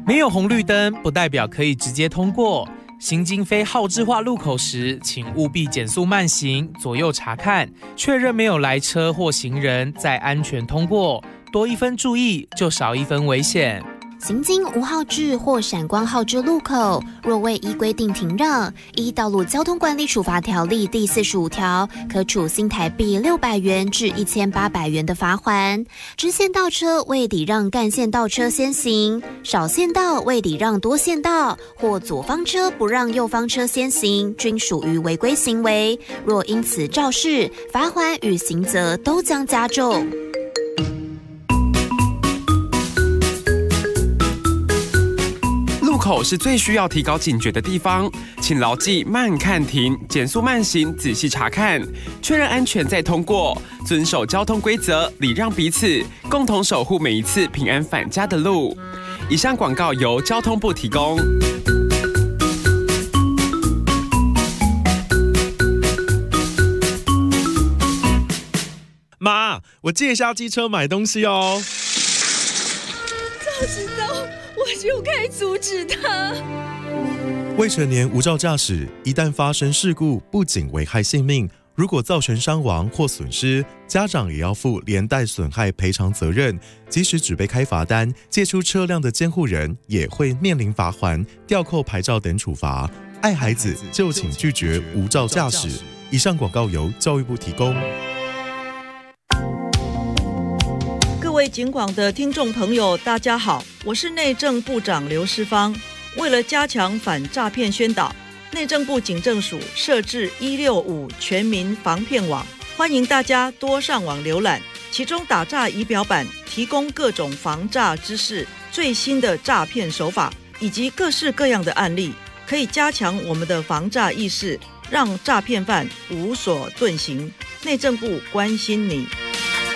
没有红绿灯不代表可以直接通过。行经非号志化路口时，请务必减速慢行，左右查看，确认没有来车或行人，再安全通过。多一分注意，就少一分危险。 行经无号志或闪光号志路口，若未依规定停让，依《道路交通管理处罚条例》第45条，可处新台币600元至1800元的罚锾。支线道车未礼让干线道车先行，少线道未礼让多线道，或左方车不让右方车先行，均属于违规行为。若因此肇事，罚锾与刑责都将加重。 路口是最需要提高警觉的地方，请牢记慢看停、减速慢行、仔细查看，确认安全再通过，遵守交通规则，礼让彼此，共同守护每一次平安返家的路。以上广告由交通部提供。 妈，我借一下机车买东西哦。 早知道我就该阻止他。 未成年无照驾驶，一旦发生事故，不仅危害性命，如果造成伤亡或损失，家长也要负连带损害赔偿责任。即使只被开罚单，借出车辆的监护人也会面临罚锾、吊扣牌照等处罚。爱孩子就请拒绝无照驾驶。以上广告由教育部提供。 各位警广的听众朋友，大家好，我是内政部长刘世芳。为了加强反诈骗宣导，内政部警政署设置165全民防骗网，欢迎大家多上网浏览。其中打诈仪表板提供各种防诈知识、最新的诈骗手法以及各式各样的案例，可以加强我们的防诈意识，让诈骗犯无所遁形。内政部关心你。